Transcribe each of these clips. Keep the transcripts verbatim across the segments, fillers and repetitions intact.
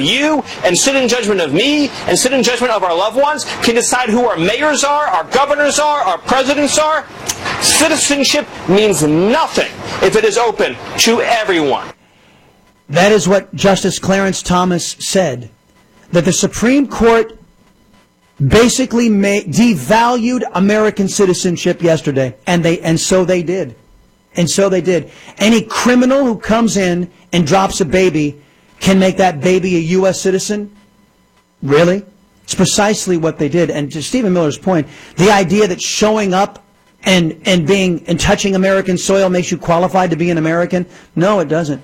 of you, and sit in judgment of me, and sit in judgment of our loved ones, can decide who our mayors are, our governors are, our presidents are. Citizenship means nothing if it is open to everyone. That is what Justice Clarence Thomas said, that the Supreme Court basically made, devalued American citizenship yesterday, and they and so they did. And so they did. Any criminal who comes in and drops a baby can make that baby a U S citizen? Really? It's precisely what they did. And to Stephen Miller's point, the idea that showing up and and being and touching American soil makes you qualified to be an American? No, it doesn't.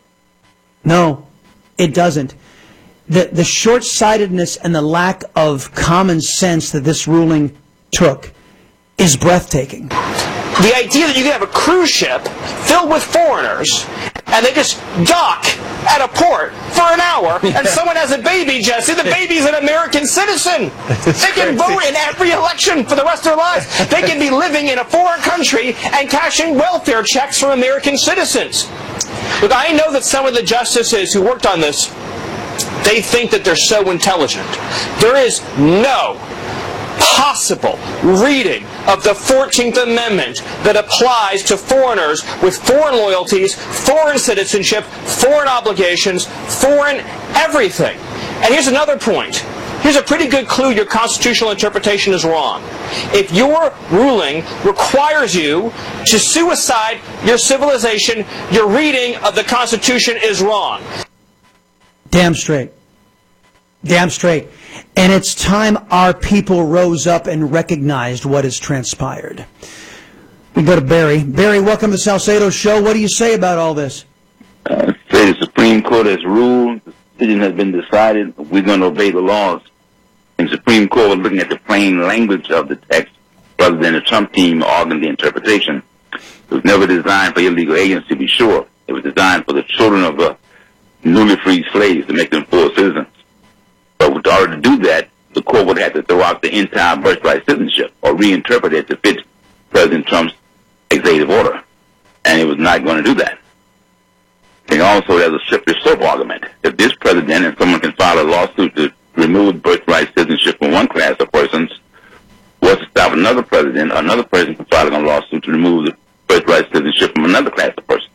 No, it doesn't. The, the short-sightedness and the lack of common sense that this ruling took is breathtaking. The idea that you can have a cruise ship filled with foreigners and they just dock at a port for an hour yeah. and someone has a baby, Jesse, the baby's an American citizen. That's they can crazy. vote in every election for the rest of their lives. They can be living in a foreign country and cashing welfare checks from American citizens. Look, I know that some of the justices who worked on this, they think that they're so intelligent. There is no possible reading of the fourteenth Amendment that applies to foreigners with foreign loyalties, foreign citizenship, foreign obligations, foreign everything. And here's another point. Here's a pretty good clue your constitutional interpretation is wrong. If your ruling requires you to suicide your civilization, your reading of the Constitution is wrong. Damn straight. Damn straight. And it's time our people rose up and recognized what has transpired. We go to Barry. Barry, welcome to the Salcedo Show. What do you say about all this? Uh, say the Supreme Court has ruled. The decision has been decided. We're going to obey the laws. And the Supreme Court was looking at the plain language of the text rather than the Trump team arguing the interpretation. It was never designed for illegal aliens, to be sure. It was designed for the children of the newly freed slaves to make them full citizens. But in order to do that, the court would have to throw out the entire birthright citizenship or reinterpret it to fit President Trump's executive order. And it was not going to do that. And also there's a slippery slope argument. If this president and someone can file a lawsuit to remove birthright citizenship from one class of persons, what's to stop another president or another person from filing a lawsuit to remove the birthright citizenship from another class of persons?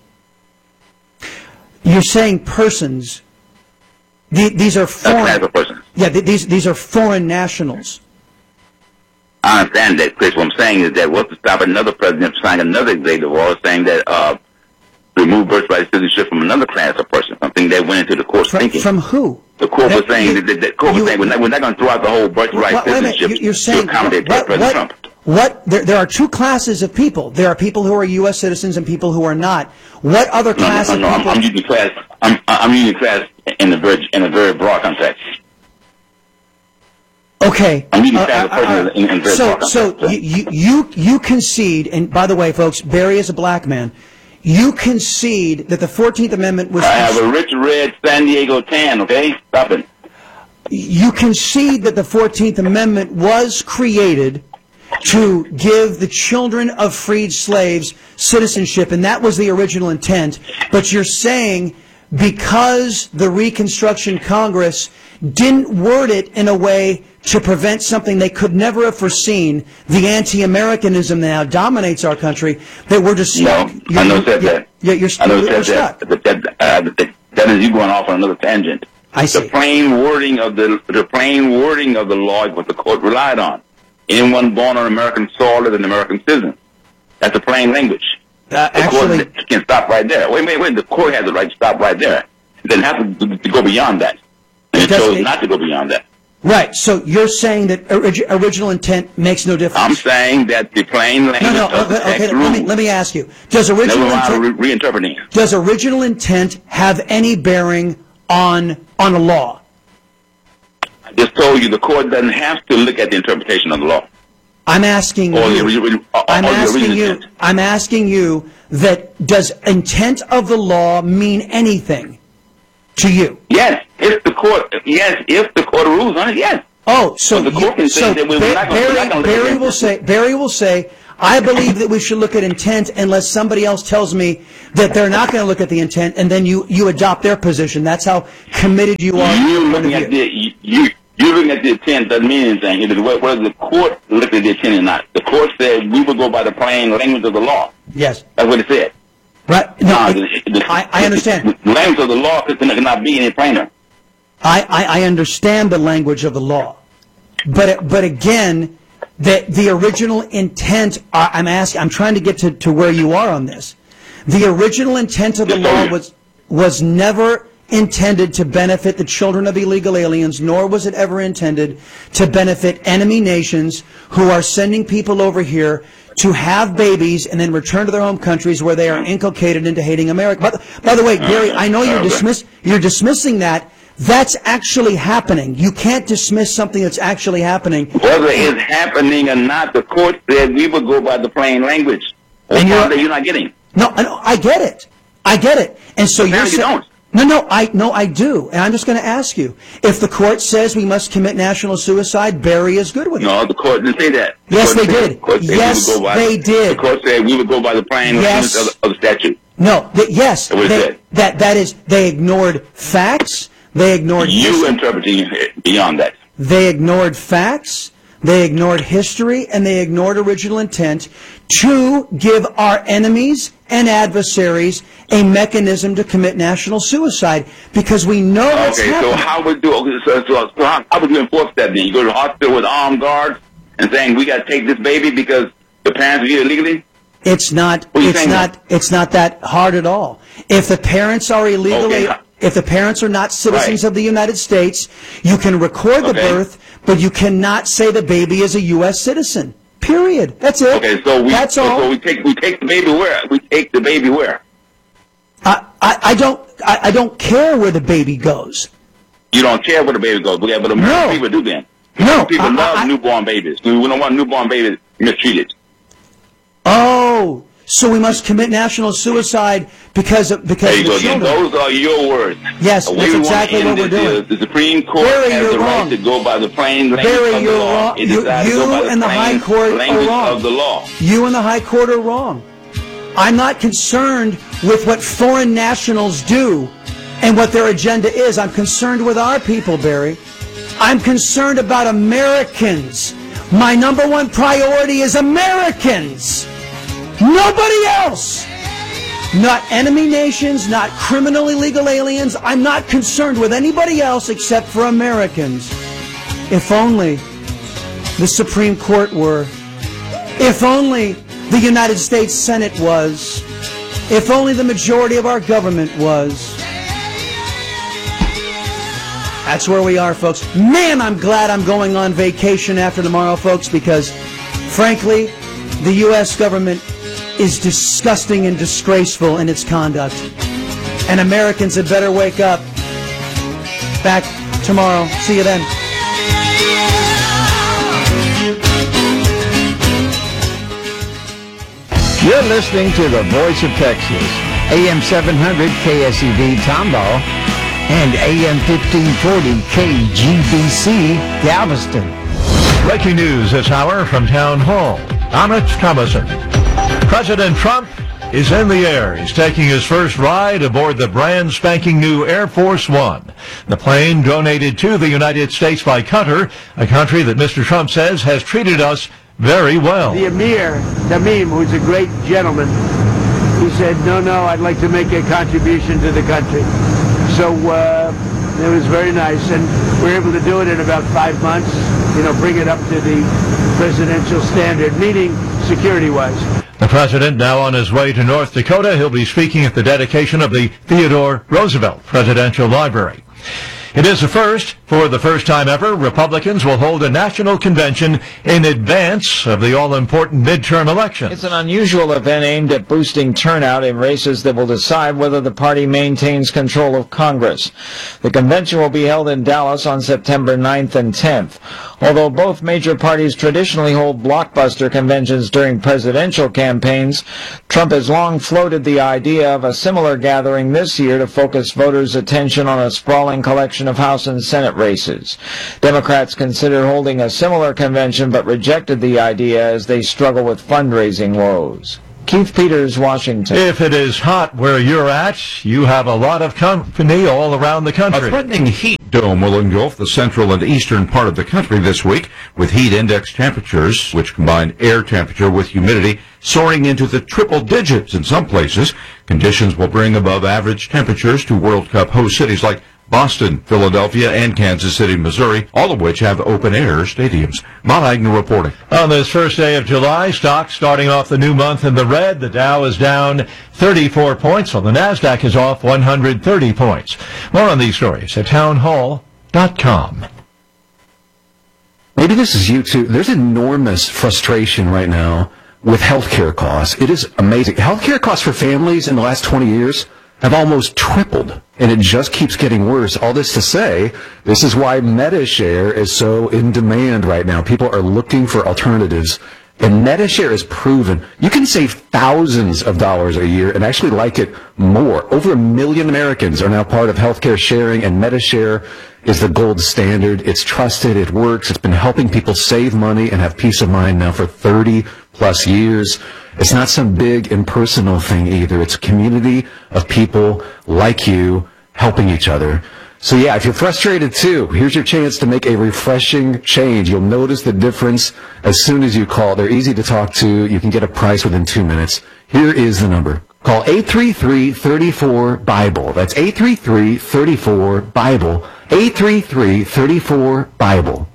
You're saying persons. The, these are foreign. Class of persons. Yeah, th these these are foreign nationals. I understand that, Chris. What I'm saying is that what's to stop another president from signing another executive order saying that uh, remove birthright citizenship from another class of persons? Something that went into the court's from, thinking. From who? The court that, was saying you, that the, the court was you, saying we're not, we're not going to throw out the whole birthright what, citizenship minute, you're saying, to accommodate what, President what, Trump. What? There, there are two classes of people. There are people who are U S citizens and people who are not. What other class no, no, no, of people? I'm, I'm using class. I'm, I'm using class in a very in a very broad context. Okay. I'm using uh, class of uh, persons uh, in, in very so, broad so context. you, you you concede, and by the way, folks, Barry is a black man. You concede that the fourteenth Amendment was. I have a rich red San Diego tan. Okay, stop it. You concede that the fourteenth Amendment was created to give the children of freed slaves citizenship, and that was the original intent. But you're saying because the Reconstruction Congress didn't word it in a way to prevent something they could never have foreseen, the anti-Americanism now dominates our country, that we're just stuck. No, you're, I know said you're, that. You're, you're, I know you're said stuck. that. That, that, uh, that. That is you going off on another tangent. I see. The plain wording of the the plain wording of the law is what the court relied on. Anyone born on American soil is an American citizen. That's the plain language. Uh, the actually, court can stop right there. Wait, wait, wait. The court has the right to stop right there. It doesn't have to, to go beyond that. And it, it chose it, not to go beyond that. Right. So you're saying that orig original intent makes no difference. I'm saying that the plain language no, no, of the okay, text let me, let me ask you. Does original intent, re reinterpreting. Does original intent have any bearing on on a law? I just told you the court doesn't have to look at the interpretation of the law. I'm asking or you. The, or, or I'm the asking you. Intent. I'm asking you that does intent of the law mean anything to you? Yes, if the court. Yes, if the court rules on it. Yes. Oh, so the court you, can say so that we're Barry, not going to Barry will say. Barry will say, I believe that we should look at intent unless somebody else tells me that they're not going to look at the intent, and then you, you adopt their position. That's how committed you are. You looking at the you, you you looking at the intent doesn't mean anything. It is whether the court looked at the intent or not. The court said we would go by the plain language of the law. Yes, that's what it said. Right. No, uh, I, the, the, I, I understand. The language of the law cannot be any plainer. I, I, I understand the language of the law, but but again, the the original intent. Uh, I'm asking. I'm trying to get to, to where you are on this. The original intent of the law was was never intended to benefit the children of illegal aliens, nor was it ever intended to benefit enemy nations who are sending people over here to have babies and then return to their home countries where they are inculcated into hating America. By, by the way, Gary, I know you're dismiss you're dismissing that. That's actually happening. You can't dismiss something that's actually happening. Whether it's happening or not, the court said we would go by the plain language. And you're, you're not getting. No, I, I get it. I get it. And so you're saying, don't. No, no, I no, I do. And I'm just going to ask you, if the court says we must commit national suicide, Barry is good with it. No, the court didn't say that. The yes, they said, did. The yes, we by, they did. The court said we would go by the plain yes. language of, of the statute. No, th yes, That's what they, it said. that that is they ignored facts. They ignored you history. interpreting beyond that. They ignored facts. They ignored history, and they ignored original intent to give our enemies and adversaries a mechanism to commit national suicide, because we know what's okay, happening. So how would do? So, so, so how, how would you enforce that then? You go to the hospital with armed guards and saying we got to take this baby because the parents are here illegally? It's not. It's not. That? It's not that hard at all. If the parents are illegally. Okay. If the parents are not citizens right. of the United States, you can record the okay. birth, but you cannot say the baby is a U S citizen. Period. That's it. Okay, so we That's so, all. so we take we take the baby where? We take the baby where? I I, I don't I, I don't care where the baby goes. You don't care where the baby goes, but American no. people do then. No, people I, love I, newborn babies. We don't want newborn babies mistreated. Oh. So we must commit national suicide because of, because there you of the go. children. Those are your words. Yes, that's exactly what we're doing. The Supreme Court Barry, has the wrong. right to go by the plain language Barry, of the you're law. wrong. It You, decides you to go by the and the High Court are wrong. Of the law. You and the High Court are wrong. I'm not concerned with what foreign nationals do and what their agenda is. I'm concerned with our people, Barry. I'm concerned about Americans. My number one priority is Americans. Nobody else. Not enemy nations, not criminal illegal aliens. I'm not concerned with anybody else except for Americans. If only the Supreme Court were. If only the United States Senate was. If only the majority of our government was. That's where we are, folks. Man, I'm glad I'm going on vacation after tomorrow, folks, because, frankly, the U S government is disgusting and disgraceful in its conduct. And Americans had better wake up. Back tomorrow. See you then. You're listening to the Voice of Texas, A M seven hundred K S E V Tomball and A M fifteen forty K G B C Galveston. Breaking news this hour from Town Hall. I'm Rich Thomason. President Trump is in the air. He's taking his first ride aboard the brand spanking new Air Force One. The plane donated to the United States by Qatar, a country that Mister Trump says has treated us very well. The Emir Tamim, who's a great gentleman, he said, no, no, I'd like to make a contribution to the country. So uh, it was very nice, and we were able to do it in about five months, you know, bring it up to the presidential standard, meaning security-wise. The president now on his way to North Dakota. He'll be speaking at the dedication of the Theodore Roosevelt Presidential Library. It is a first. For the first time ever, Republicans will hold a national convention in advance of the all-important midterm elections. It's an unusual event aimed at boosting turnout in races that will decide whether the party maintains control of Congress. The convention will be held in Dallas on September ninth and tenth. Although both major parties traditionally hold blockbuster conventions during presidential campaigns, Trump has long floated the idea of a similar gathering this year to focus voters' attention on a sprawling collection election of House and Senate races. Democrats considered holding a similar convention but rejected the idea as they struggle with fundraising woes. Keith Peters, Washington. If it is hot where you're at, you have a lot of company all around the country. A threatening heat dome will engulf the central and eastern part of the country this week, with heat index temperatures, which combine air temperature with humidity, soaring into the triple digits in some places. Conditions will bring above average temperatures to World Cup host cities like Boston, Philadelphia, and Kansas City, Missouri, all of which have open-air stadiums. Matt Agnew reporting. On this first day of July, stocks starting off the new month in the red. The Dow is down thirty-four points, while the NASDAQ is off one hundred thirty points. More on these stories at town hall dot com. Maybe this is you too. There's enormous frustration right now with healthcare costs. It is amazing. Healthcare costs for families in the last twenty years have almost tripled, and it just keeps getting worse. All this to say, this is why MediShare is so in demand right now. People are looking for alternatives, and MediShare is proven you can save thousands of dollars a year and actually like it more. Over a million Americans are now part of healthcare sharing, and MediShare is the gold standard. It's trusted, it works, it's been helping people save money and have peace of mind now for thirty plus years. It's not some big impersonal thing either. It's a community of people like you helping each other. So yeah, if you're frustrated too, here's your chance to make a refreshing change. You'll notice the difference as soon as you call. They're easy to talk to. You can get a price within two minutes. Here is the number. Call eight three three, three four, BIBLE. That's eight three three, three four, BIBLE. eight three three, three four, BIBLE.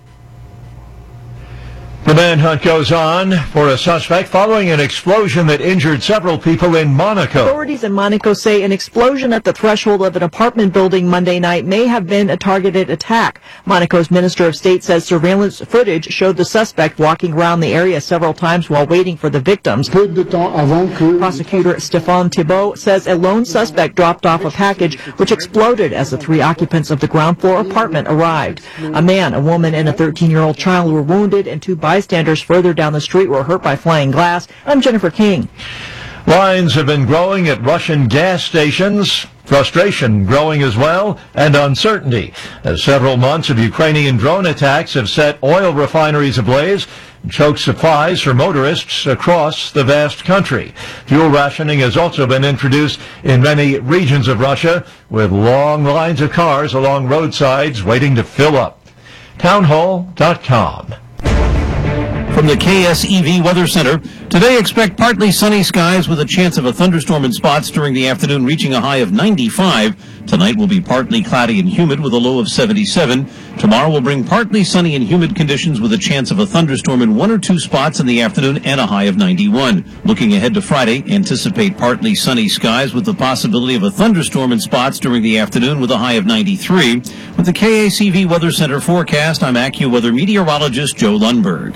The manhunt goes on for a suspect following an explosion that injured several people in Monaco. Authorities in Monaco say an explosion at the threshold of an apartment building Monday night may have been a targeted attack. Monaco's Minister of State says surveillance footage showed the suspect walking around the area several times while waiting for the victims. Prosecutor Stéphane Thibault says a lone suspect dropped off a package which exploded as the three occupants of the ground floor apartment arrived. A man, a woman, and a thirteen-year-old child were wounded, and two bystanders further down the street were hurt by flying glass. I'm Jennifer King. Lines have been growing at Russian gas stations, frustration growing as well, and uncertainty, as several months of Ukrainian drone attacks have set oil refineries ablaze and choked supplies for motorists across the vast country. Fuel rationing has also been introduced in many regions of Russia, with long lines of cars along roadsides waiting to fill up. town hall dot com. From the K S E V Weather Center, today expect partly sunny skies with a chance of a thunderstorm in spots during the afternoon, reaching a high of ninety-five. Tonight will be partly cloudy and humid with a low of seventy-seven. Tomorrow will bring partly sunny and humid conditions with a chance of a thunderstorm in one or two spots in the afternoon and a high of ninety-one. Looking ahead to Friday, anticipate partly sunny skies with the possibility of a thunderstorm in spots during the afternoon with a high of ninety-three. With the K S E V Weather Center forecast, I'm AccuWeather meteorologist Joe Lundberg.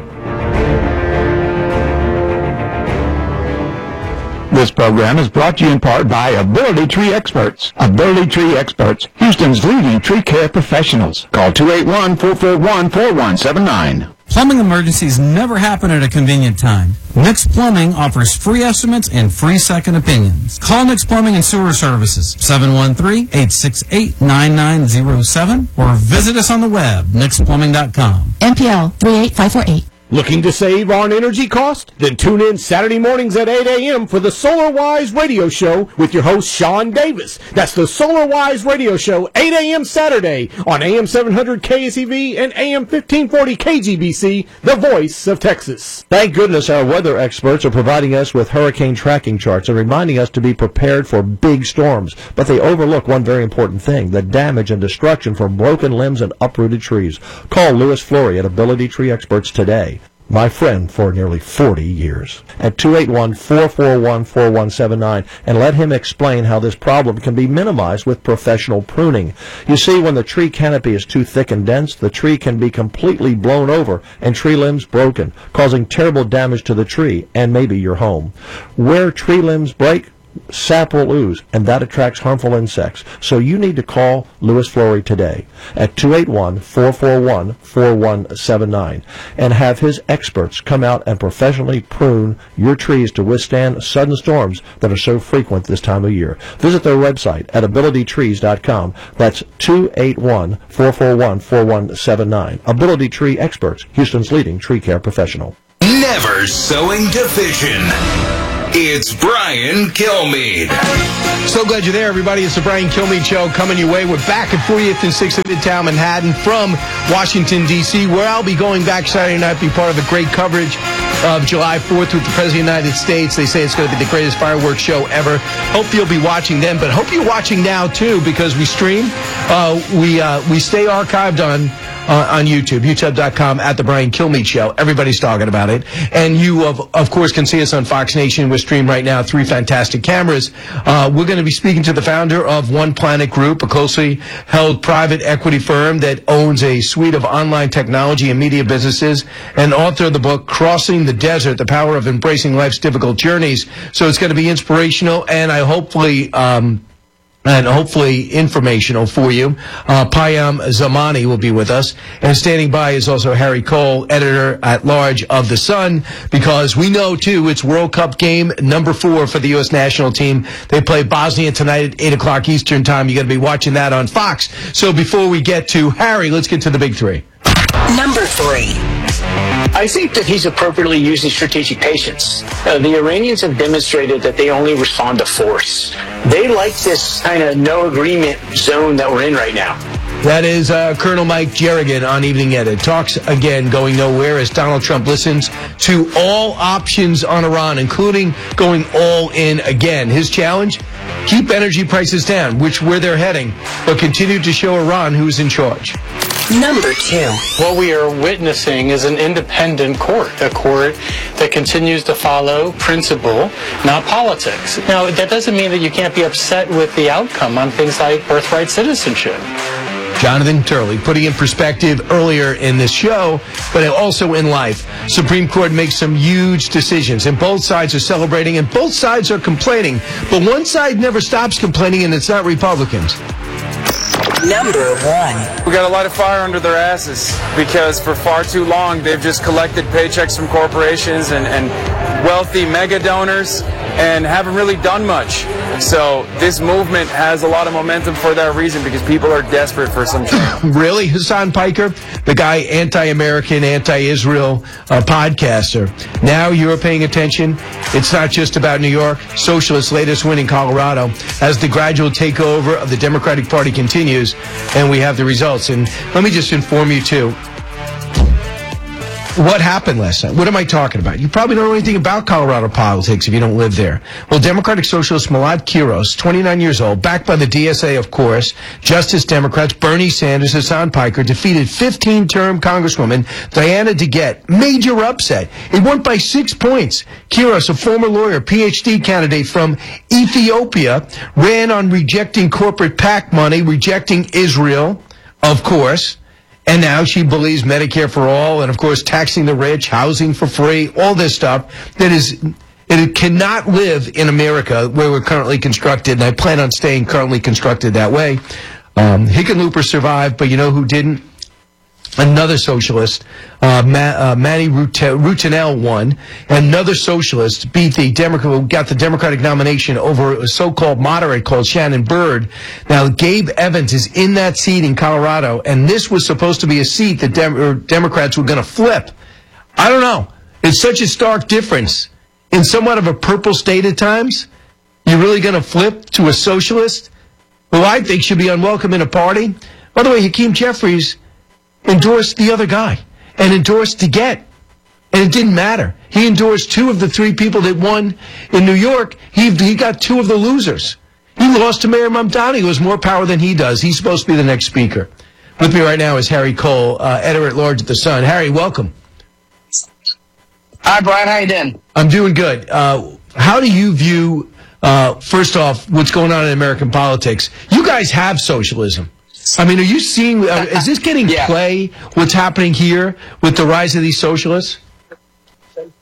This program is brought to you in part by Ability Tree Experts. Ability Tree Experts, Houston's leading tree care professionals. Call two eight one, four four one, four one seven nine. Plumbing emergencies never happen at a convenient time. Nix Plumbing offers free estimates and free second opinions. Call Nix Plumbing and Sewer Services, seven one three, eight six eight, nine nine zero seven, or visit us on the web, nix plumbing dot com. M P L three eight five four eight. Looking to save on energy cost? Then tune in Saturday mornings at eight a.m. for the SolarWise Radio Show with your host, Sean Davis. That's the SolarWise Radio Show, eight a.m. Saturday on A M seven hundred K S E V and A M fifteen forty K G B C, the voice of Texas. Thank goodness our weather experts are providing us with hurricane tracking charts and reminding us to be prepared for big storms. But they overlook one very important thing, the damage and destruction from broken limbs and uprooted trees. Call Louis Flory at Ability Tree Experts today. My friend for nearly forty years, at two eight one, four four one, four one seven nine, and let him explain how this problem can be minimized with professional pruning. You see, when the tree canopy is too thick and dense, the tree can be completely blown over and tree limbs broken, causing terrible damage to the tree and maybe your home. Where tree limbs break, sap will ooze, and that attracts harmful insects. So you need to call Louis Flory today at two eight one, four four one, four one seven nine and have his experts come out and professionally prune your trees to withstand sudden storms that are so frequent this time of year. Visit their website at ability trees dot com. That's two eight one, four four one, four one seven nine. Ability Tree Experts, Houston's leading tree care professional. Never sowing division. It's Brian Kilmeade. So glad you're there, everybody. It's the Brian Kilmeade Show coming your way. We're back at fortieth and sixth in Midtown Manhattan from Washington, D C, where I'll be going back Saturday night, be part of the great coverage of July fourth with the President of the United States. They say it's going to be the greatest fireworks show ever. Hope you'll be watching then, but hope you're watching now, too, because we stream. Uh, we uh, we stay archived on Uh, on YouTube, youtube dot com, at The Brian Kilmeade Show. Everybody's talking about it. And you, of, of course, can see us on Fox Nation. We're streamed right now, three fantastic cameras. Uh, we're going to be speaking to the founder of One Planet Group, a closely held private equity firm that owns a suite of online technology and media businesses, and author of the book, Crossing the Desert, The Power of Embracing Life's Difficult Journeys. So it's going to be inspirational, and I hopefully... Um, and hopefully informational for you. Uh, Payam Zamani will be with us. And standing by is also Harry Cole, editor-at-large of The Sun, because we know, too, it's World Cup game number four for the U S national team. They play Bosnia tonight at eight o'clock Eastern Time. You're going to be watching that on Fox. So before we get to Harry, let's get to the big three. Number three. I think that he's appropriately using strategic patience. Uh, the Iranians have demonstrated that they only respond to force. They like this kind of no agreement zone that we're in right now. That is uh, Colonel Mike Jerrigan on Evening Edit. Talks again going nowhere as Donald Trump listens to all options on Iran, including going all in again. His challenge? Keep energy prices down, which where they're heading, but continue to show Iran who's in charge. Number two. What we are witnessing is an independent court, a court that continues to follow principle, not politics. Now, that doesn't mean that you can't be upset with the outcome on things like birthright citizenship. Jonathan Turley, putting in perspective earlier in this show, but also in life. Supreme Court makes some huge decisions, and both sides are celebrating, and both sides are complaining. But one side never stops complaining, and it's not Republicans. Number one. We got a lot of fire under their asses because for far too long they've just collected paychecks from corporations and, and wealthy mega donors and haven't really done much. So this movement has a lot of momentum for that reason because people are desperate for some change. Really? Hassan Piker, the guy anti-American, anti-Israel uh, podcaster. Now you're paying attention. It's not just about New York. Socialists' latest win in Colorado as the gradual takeover of the Democratic Party continues, and we have the results. And let me just inform you, too. What happened last night? What am I talking about? You probably don't know anything about Colorado politics if you don't live there. Well, Democratic Socialist Malad Quiros, twenty-nine years old, backed by the D S A, of course, Justice Democrats, Bernie Sanders, Hassan Piker, defeated fifteen-term Congresswoman Diana DeGette. Major upset. It won by six points. Quiros, a former lawyer, P H D candidate from Ethiopia, ran on rejecting corporate PAC money, rejecting Israel, of course. And now she believes Medicare for all and, of course, taxing the rich, housing for free, all this stuff that is, it cannot live in America where we're currently constructed, and I plan on staying currently constructed that way. Um, Hickenlooper survived, but you know who didn't? Another socialist, uh, Ma- uh, Manny Rutinel won. Another socialist beat the Democrat, got the Democratic nomination over a so-called moderate called Shannon Byrd. Now, Gabe Evans is in that seat in Colorado, and this was supposed to be a seat that Dem- Democrats were going to flip. I don't know. It's such a stark difference. In somewhat of a purple state at times, you're really going to flip to a socialist who I think should be unwelcome in a party? By the way, Hakeem Jeffries endorsed the other guy and endorsed DeGette. And it didn't matter. He endorsed two of the three people that won in New York. He, he got two of the losers. He lost to Mayor Mamdani, who has more power than he does. He's supposed to be the next speaker. With me right now is Harry Cole, uh, editor-at-large at The Sun. Harry, welcome. Hi, Brian. How you doing? I'm doing good. Uh, how do you view, uh, first off, what's going on in American politics? You guys have socialism. I mean, are you seeing, uh, is this getting yeah. play, what's happening here with the rise of these socialists? Well,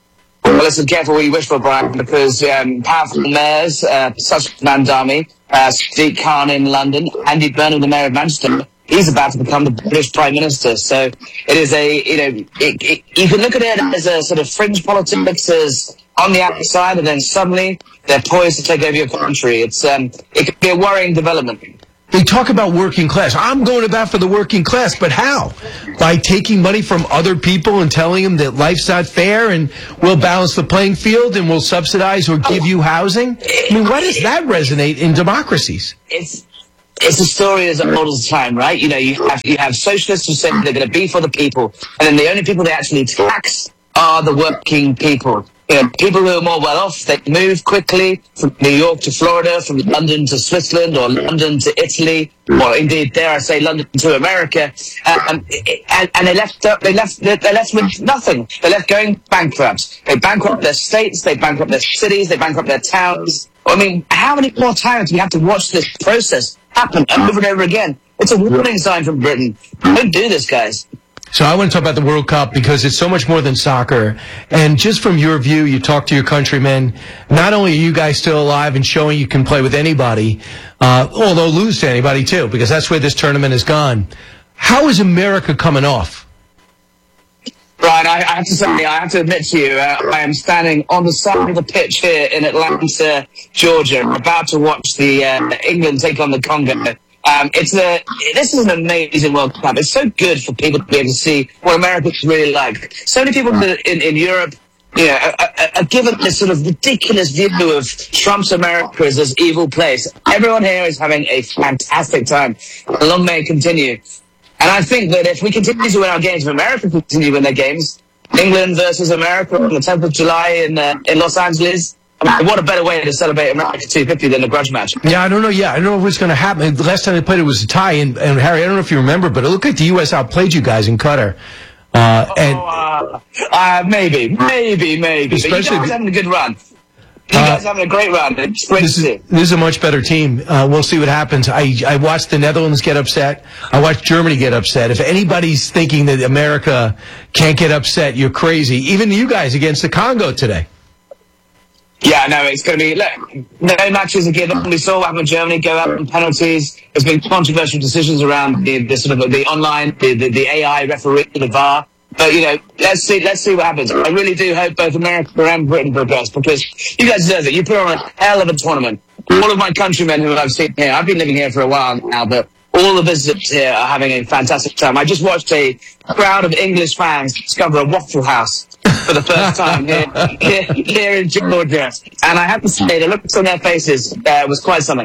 Well, listen, careful what you wish for, Brian, because um, powerful mayors, uh, such as Mandami, uh, Sadiq Khan in London, Andy Burnham, the mayor of Manchester, he's about to become the British Prime Minister. So it is a, you know, it, it, you can look at it as a sort of fringe politics, as on the outside, and then suddenly they're poised to take over your country. It's um, it could be a worrying development. They talk about working class. I'm going to bat for the working class, but how? By taking money from other people and telling them that life's not fair and we'll balance the playing field and we'll subsidize or give you housing? I mean, why does that resonate in democracies? It's it's a story as old as time, right? You know, you have you have socialists who say they're going to be for the people, and then the only people they actually tax are the working people. You know, people who are more well off, they move quickly from New York to Florida, from London to Switzerland, or London to Italy, or indeed, dare I say, London to America, uh, and, and and they left they left they left with nothing. They left going bankrupt. They bankrupt their states, they bankrupt their cities, they bankrupt their towns. I mean, how many more times do we have to watch this process happen over and over again? It's a warning sign from Britain. Don't do this, guys. So I want to talk about the World Cup because it's so much more than soccer. And just from your view, you talk to your countrymen. Not only are you guys still alive and showing you can play with anybody, uh, although lose to anybody too, because that's where this tournament has gone. How is America coming off? Brian, I, I have to say, I have to admit to you, uh, I am standing on the side of the pitch here in Atlanta, Georgia, about to watch the uh, England take on the Congo. Um, it's a, this is an amazing World Cup. It's so good for people to be able to see what America's really like. So many people in, in Europe, you know, are, are, are given this sort of ridiculous view of Trump's America as this evil place. Everyone here is having a fantastic time. Long may it continue. And I think that if we continue to win our games, if America continue to win their games, England versus America on the tenth of July in uh, in Los Angeles, I mean, what a better way to celebrate America two fifty than a grudge match. Yeah, I don't know. Yeah, I don't know what's going to happen. The last time they played it was a tie. And, and Harry, I don't know if you remember, but it looked like the U S outplayed you guys in Qatar. Uh, and oh, uh, uh, maybe, maybe, maybe. But you guys having a good run. You guys uh, having a great run. It's great this to see. Is, this is a much better team. Uh, we'll see what happens. I, I watched the Netherlands get upset. I watched Germany get upset. If anybody's thinking that America can't get upset, you're crazy. Even you guys against the Congo today. Yeah, no, it's going to be, look, no matches are given. We saw what happened in Germany, go out on penalties. There's been controversial decisions around the, the sort of the online, the, the, the A I referee, the V A R. But, you know, let's see, let's see what happens. I really do hope both America and Britain progress, because you guys deserve it. You put on a hell of a tournament. All of my countrymen who I've seen here, I've been living here for a while now, but all the visitors here are having a fantastic time. I just watched a crowd of English fans discover a Waffle House for the first time here, here, here in Georgia. And I have to say, the looks on their faces uh, was quite something.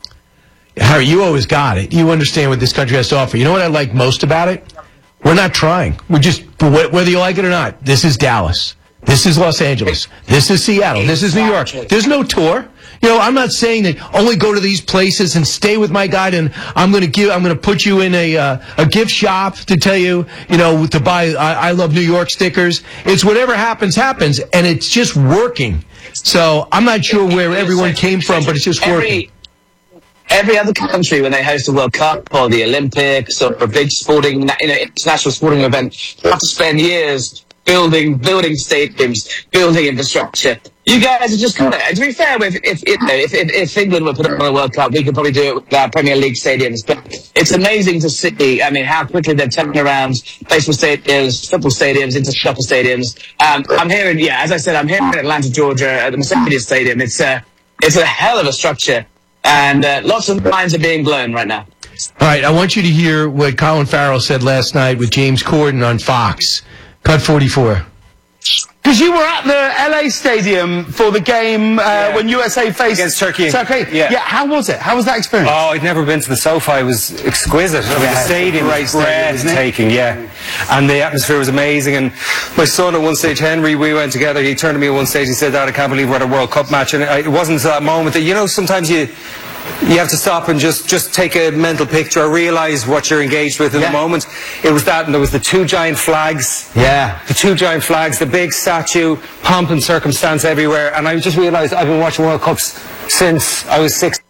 Harry, you always got it. You understand what this country has to offer. You know what I like most about it? We're not trying. We're just, whether you like it or not, this is Dallas. This is Los Angeles. This is Seattle. This is New York. There's no tour. You know, I'm not saying that only go to these places and stay with my guide and I'm going to give, I'm going to put you in a uh, a gift shop to tell you, you know, to buy I, I Love New York stickers. It's whatever happens, happens. And it's just working. So I'm not sure where everyone came from, but it's just working. Every other country, when they host a World Cup or the Olympics or a big sporting, you know, international sporting event, have to spend years building, building stadiums, building infrastructure. You guys are just kind of, to be fair, if, if, if, if, if England were put up on a World Cup, we could probably do it with our Premier League stadiums. But it's amazing to see, I mean, how quickly they're turning around baseball stadiums, football stadiums, into soccer stadiums. Um, I'm here in, yeah, as I said, I'm here in Atlanta, Georgia, at the Mercedes Stadium. It's a, it's a hell of a structure. And uh, lots of minds are being blown right now. All right, I want you to hear what Colin Farrell said last night with James Corden on Fox. Cut forty-four. Because you were at the L A Stadium for the game uh, yeah. when U S A faced against Turkey. Turkey. Yeah. yeah. How was it? How was that experience? Oh, I'd never been to the SoFi. It was exquisite. I mean, yeah, the stadium was breathtaking. Yeah, and the atmosphere was amazing. And my son at one stage, Henry, we went together. He turned to me at one stage. He said, "Dad, I can't believe we're at a World Cup match." And it wasn't until that moment that, you know, sometimes you. You have to stop and just, just take a mental picture or realise what you're engaged with in yeah. the moment. It was that, and there was the two giant flags. Yeah. The two giant flags, the big statue, pomp and circumstance everywhere. And I just realised I've been watching World Cups since I was six.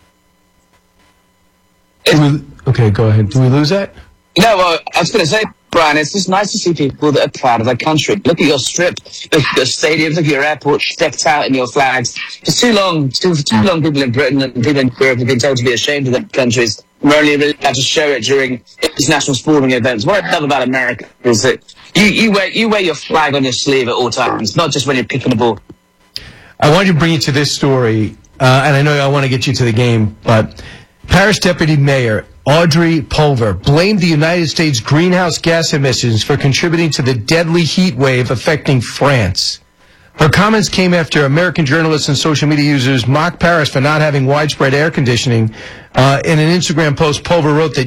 We, okay, go ahead. Did we lose that? No, well, I was going to say, Brian, it's just nice to see people that are proud of their country. Look at your strip, look at your stadiums, look at your airport, decked out in your flags. It's too long, too, too long people in Britain and people in Europe have been told to be ashamed of their countries. We're only really allowed to show it during international sporting events. What I love about America is that you, you, wear, you wear your flag on your sleeve at all times, not just when you're kicking the ball. I wanted to bring you to this story, uh, and I know I want to get you to the game, but Paris Deputy Mayor Audrey Pulver blamed the United States greenhouse gas emissions for contributing to the deadly heat wave affecting France. Her comments came after American journalists and social media users mocked Paris for not having widespread air conditioning. Uh, in an Instagram post, Pulver wrote that